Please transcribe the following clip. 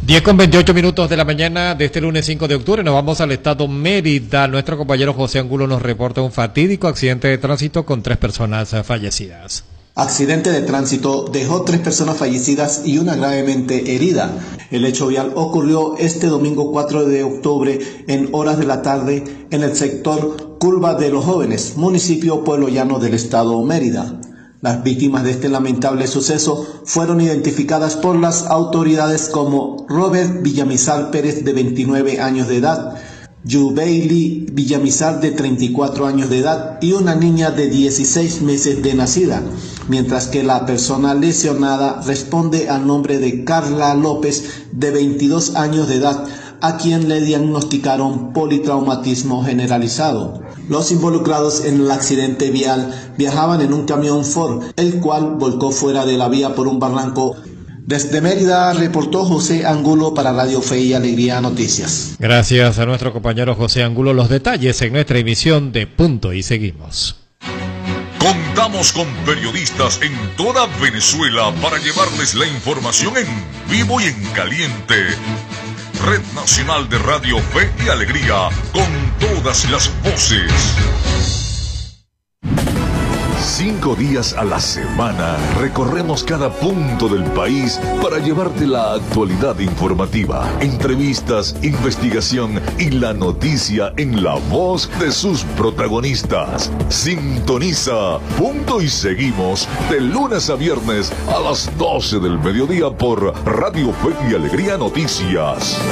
10:28 de la mañana de este lunes 5 de octubre. Nos vamos al estado Mérida. Nuestro compañero José Angulo nos reporta un fatídico accidente de tránsito con 3 personas fallecidas. Accidente de tránsito dejó 3 personas fallecidas y una gravemente herida. El hecho vial ocurrió este domingo 4 de octubre en horas de la tarde en el sector Curva de los Jóvenes, municipio Pueblo Llano del estado Mérida. Las víctimas de este lamentable suceso fueron identificadas por las autoridades como Robert Villamizar Pérez, de 29 años de edad, Yubeili Villamizar, de 34 años de edad, y una niña de 16 meses de nacida, mientras que la persona lesionada responde al nombre de Carla López, de 22 años de edad, a quien le diagnosticaron politraumatismo generalizado. Los involucrados en el accidente vial viajaban en un camión Ford, el cual volcó fuera de la vía por un barranco. Desde Mérida reportó José Angulo para Radio Fe y Alegría Noticias. Gracias a nuestro compañero José Angulo. Los detalles en nuestra emisión de Punto y Seguimos. Contamos con periodistas en toda Venezuela para llevarles la información en vivo y en caliente. Red Nacional de Radio Fe y Alegría, con todas las voces. 5 días a la semana recorremos cada punto del país para llevarte la actualidad informativa, entrevistas, investigación y la noticia en la voz de sus protagonistas. Sintoniza Punto y Seguimos de lunes a viernes a las 12 del mediodía por Radio Fe y Alegría Noticias.